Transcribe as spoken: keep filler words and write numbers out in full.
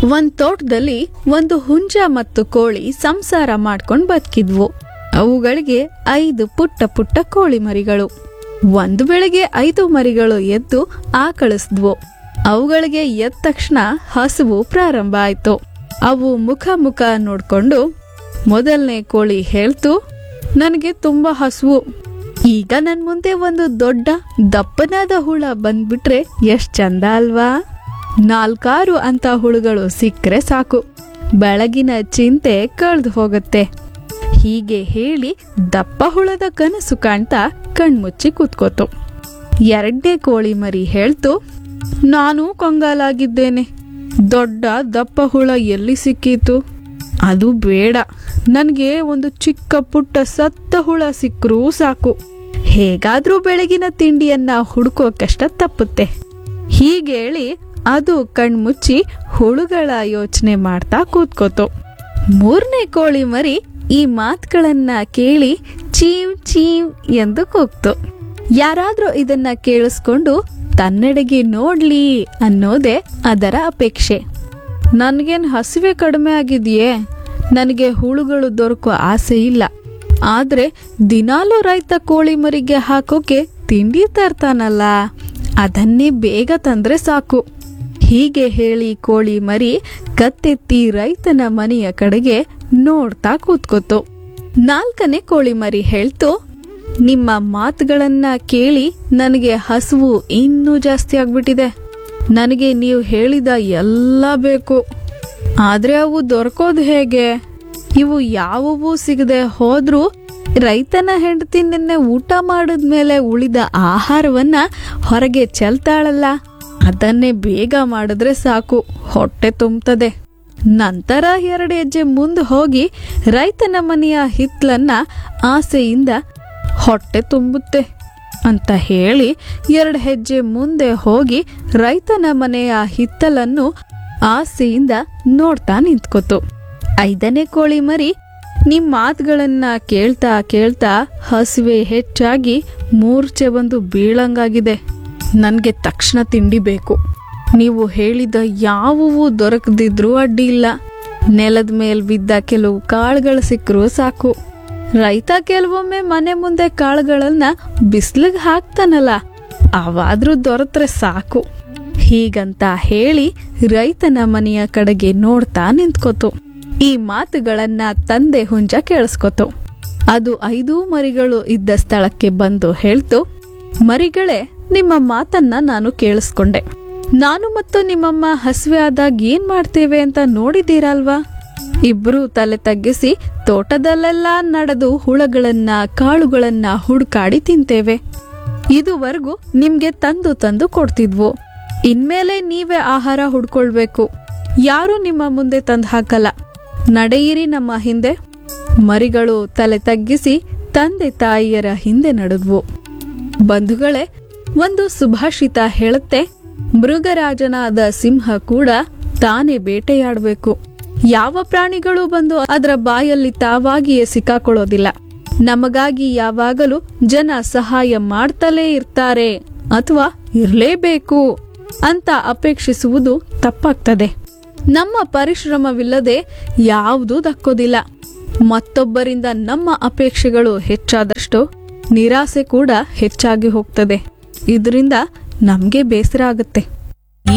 ಒಂದ್ ತೋಟದಲ್ಲಿ ಒಂದು ಹುಂಜ ಮತ್ತು ಕೋಳಿ ಸಂಸಾರ ಮಾಡ್ಕೊಂಡ್ ಬದುಕಿದ್ವು. ಅವುಗಳಿಗೆ ಐದು ಪುಟ್ಟ ಪುಟ್ಟ ಕೋಳಿ ಮರಿಗಳು. ಒಂದು ಬೆಳಗ್ಗೆ ಐದು ಮರಿಗಳು ಎದ್ದು ಆಕಳಿಸಿದ್ವು. ಅವುಗಳಿಗೆ ಎದ್ದ ತಕ್ಷಣ ಹಸುವು ಪ್ರಾರಂಭ ಆಯ್ತು. ಅವು ಮುಖ ಮುಖ ನೋಡ್ಕೊಂಡು ಮೊದಲನೇ ಕೋಳಿ ಹೇಳ್ತು, ನನಗೆ ತುಂಬಾ ಹಸುವು. ಈಗ ನನ್ ಮುಂದೆ ಒಂದು ದೊಡ್ಡ ದಪ್ಪನಾದ ಹುಳ ಬಂದ್ಬಿಟ್ರೆ ಎಷ್ಟ್ ಚಂದ ಅಲ್ವಾ? ನಾಲ್ಕಾರು ಅಂತ ಹುಳುಗಳು ಸಿಕ್ಕರೆ ಸಾಕು, ಬೆಳಗಿನ ಚಿಂತೆ ಕಳೆದು ಹೋಗುತ್ತೆ. ಹೀಗೆ ಹೇಳಿ ದಪ್ಪ ಹುಳದ ಕನಸು ಕಾಣ್ತಾ ಕಣ್ಮುಚ್ಚಿ ಕೂತ್ಕೋತು. ಎರಡನೇ ಕೋಳಿ ಮರಿ ಹೇಳ್ತು, ನಾನು ಕಂಗಾಲಾಗಿದ್ದೇನೆ. ದೊಡ್ಡ ದಪ್ಪ ಹುಳ ಎಲ್ಲಿ ಸಿಕ್ಕೀತು? ಅದು ಬೇಡ, ನನಗೆ ಒಂದು ಚಿಕ್ಕ ಪುಟ್ಟ ಸತ್ತ ಹುಳ ಸಿಕ್ಕರೂ ಸಾಕು. ಹೇಗಾದ್ರೂ ಬೆಳಗಿನ ತಿಂಡಿಯನ್ನ ಹುಡುಕೋ ಕಷ್ಟ ತಪ್ಪುತ್ತೆ. ಹೀಗೇಳಿ ಅದು ಕಣ್ಮುಚ್ಚಿ ಹುಳುಗಳ ಯೋಚನೆ ಮಾಡ್ತಾ ಕೂತ್ಕೋತು. ಮೂರನೇ ಕೋಳಿ ಮರಿ ಈ ಮಾತುಗಳನ್ನ ಕೇಳಿ ಚೀವ್ ಚೀವ್ ಎಂದು ಕೂಗ್ತು. ಯಾರಾದ್ರೂ ಇದನ್ನ ಕೇಳಿಸ್ಕೊಂಡು ತನ್ನೆಡೆಗೆ ನೋಡ್ಲಿ ಅನ್ನೋದೇ ಅದರ ಅಪೇಕ್ಷೆ. ನನ್ಗೇನ್ ಹಸಿವೆ ಕಡಿಮೆ ಆಗಿದೆಯೇ? ನನಗೆ ಹುಳುಗಳು ದೊರಕುವ ಆಸೆ ಇಲ್ಲ. ಆದ್ರೆ ದಿನಾಲೂ ರೈತ ಕೋಳಿ ಮರಿಗೆ ಹಾಕೋಕೆ ತಿಂಡಿ ತರ್ತಾನಲ್ಲ, ಅದನ್ನೇ ಬೇಗ ತಂದ್ರೆ ಸಾಕು. ಹೀಗೆ ಹೇಳಿ ಕೋಳಿ ಮರಿ ಕತ್ತೆತ್ತಿ ರೈತನ ಮನೆಯ ಕಡೆಗೆ ನೋಡ್ತಾ ಕೂತ್ಕೋತು. ನಾಲ್ಕನೇ ಕೋಳಿ ಮರಿ ಹೇಳ್ತು, ನಿಮ್ಮ ಮಾತುಗಳನ್ನ ಕೇಳಿ ನನಗೆ ಹಸುವು ಇನ್ನೂ ಜಾಸ್ತಿ ಆಗ್ಬಿಟ್ಟಿದೆ. ನನಗೆ ನೀವು ಹೇಳಿದ ಎಲ್ಲ ಬೇಕು. ಆದ್ರೆ ಅವು ದೊರಕೋದು ಹೇಗೆ? ಇವು ಯಾವುವೂ ಸಿಗದೆ ಹೋದ್ರೂ ರೈತನ ಹೆಂಡತಿ ನಿನ್ನೆ ಊಟ ಮಾಡಿದ್ಮೇಲೆ ಉಳಿದ ಆಹಾರವನ್ನ ಹೊರಗೆ ಚೆಲ್ತಾಳಲ್ಲ, ಅದನ್ನೇ ಬೇಗ ಮಾಡಿದ್ರೆ ಸಾಕು, ಹೊಟ್ಟೆ ತುಂಬುತ್ತದೆ. ನಂತರ ಎರಡು ಹೆಜ್ಜೆ ಮುಂದೆ ಹೋಗಿ ರೈತನ ಮನೆಯ ಹಿತ್ತಲನ್ನ ಆಸೆಯಿಂದ ಹೊಟ್ಟೆ ತುಂಬುತ್ತೆ ಅಂತ ಹೇಳಿ ಎರಡು ಹೆಜ್ಜೆ ಮುಂದೆ ಹೋಗಿ ರೈತನ ಮನೆಯ ಹಿತ್ತಲನ್ನು ಆಸೆಯಿಂದ ನೋಡ್ತಾ ನಿಂತ್ಕೋತು. ಐದನೇ ಕೋಳಿ ಮರಿ ನಿಮ್ ಮಾತುಗಳನ್ನ ಕೇಳ್ತಾ ಕೇಳ್ತಾ ಹಸಿವೆ ಹೆಚ್ಚಾಗಿ ಮೂರ್ಛೆ ಬಂದು ಬೀಳಂಗಾಗಿದೆ. ನನ್ಗೆ ತಕ್ಷಣ ತಿಂಡಿ ಬೇಕು. ನೀವು ಹೇಳಿದ ಯಾವುವು ದೊರಕದಿದ್ರೂ ಅಡ್ಡಿ ಇಲ್ಲ. ನೆಲದ ಮೇಲ್ ಬಿದ್ದ ಕೆಲವು ಕಾಳುಗಳು ಸಿಕ್ಕರೂ ಸಾಕು. ರೈತ ಕೆಲವೊಮ್ಮೆ ಮನೆ ಮುಂದೆ ಕಾಳುಗಳನ್ನ ಬಿಸ್ಲಿಗೆ ಹಾಕ್ತಾನಲ್ಲ, ಅವಾದ್ರೂ ದೊರೆತ್ರೆ ಸಾಕು. ಹೀಗಂತ ಹೇಳಿ ರೈತನ ಮನೆಯ ಕಡೆಗೆ ನೋಡ್ತಾ ನಿಂತ್ಕೋತು. ಈ ಮಾತುಗಳನ್ನ ತಂದೆ ಹುಂಜ ಕೇಳಿಸ್ಕೊತು. ಅದು ಐದೂ ಮರಿಗಳು ಇದ್ದ ಸ್ಥಳಕ್ಕೆ ಬಂದು ಹೇಳ್ತು, ಮರಿಗಳೇ, ನಿಮ್ಮ ಮಾತನ್ನ ನಾನು ಕೇಳಿಸ್ಕೊಂಡೆ. ನಾನು ಮತ್ತು ನಿಮ್ಮಮ್ಮ ಹಸಿವೆ ಆದಾಗ ಏನ್ ಮಾಡ್ತೇವೆ ಅಂತ ನೋಡಿದ್ದೀರಲ್ವಾ? ಇಬ್ರು ತಲೆ ತಗ್ಗಿಸಿ ತೋಟದಲ್ಲೆಲ್ಲ ನಡೆದು ಹುಳಗಳನ್ನ ಕಾಳುಗಳನ್ನ ಹುಡುಕಾಡಿ ತಿಂತೇವೆ. ಇದುವರೆಗೂ ನಿಮ್ಗೆ ತಂದು ತಂದು ಕೊಡ್ತಿದ್ವು. ಇನ್ಮೇಲೆ ನೀವೇ ಆಹಾರ ಹುಡ್ಕೊಳ್ಬೇಕು. ಯಾರು ನಿಮ್ಮ ಮುಂದೆ ತಂದು ಹಾಕಲ್ಲ. ನಡೆಯಿರಿ ನಮ್ಮ ಹಿಂದೆ. ಮರಿಗಳು ತಲೆ ತಗ್ಗಿಸಿ ತಂದೆ ತಾಯಿಯರ ಹಿಂದೆ ನಡೆದ್ವು. ಬಂಧುಗಳೇ, ಒಂದು ಸುಭಾಷಿತ ಹೇಳುತ್ತೆ, ಮೃಗರಾಜನಾದ ಸಿಂಹ ಕೂಡ ತಾನೇ ಬೇಟೆಯಾಡಬೇಕು. ಯಾವ ಪ್ರಾಣಿಗಳು ಬಂದು ಅದರ ಬಾಯಲ್ಲಿ ತಾವಾಗಿಯೇ ಸಿಕ್ಕಾಕೊಳ್ಳೋದಿಲ್ಲ. ನಮಗಾಗಿ ಯಾವಾಗಲೂ ಜನ ಸಹಾಯ ಮಾಡ್ತಲೇ ಇರ್ತಾರೆ ಅಥವಾ ಇರ್ಲೇಬೇಕು ಅಂತ ಅಪೇಕ್ಷಿಸುವುದು ತಪ್ಪಾಗ್ತದೆ. ನಮ್ಮ ಪರಿಶ್ರಮವಿಲ್ಲದೆ ಯಾವುದೂ ದಕ್ಕೋದಿಲ್ಲ. ಮತ್ತೊಬ್ಬರಿಂದ ನಮ್ಮ ಅಪೇಕ್ಷೆಗಳು ಹೆಚ್ಚಾದಷ್ಟು ನಿರಾಸೆ ಕೂಡ ಹೆಚ್ಚಾಗಿ ಹೋಗ್ತದೆ. ಇದರಿಂದ ನಮ್ಗೆ ಬೇಸರ ಆಗುತ್ತೆ.